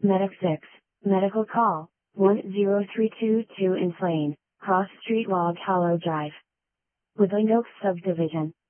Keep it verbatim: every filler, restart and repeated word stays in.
Medic six, medical call, one zero three two two in Slane, Cross Street, Log Hollow Drive. Woodland Oaks Subdivision.